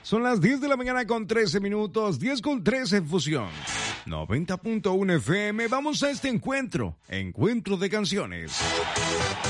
Son las 10 de la mañana con 13 minutos, 10 con 13 en Fusión. 90.1 FM, vamos a este encuentro de canciones.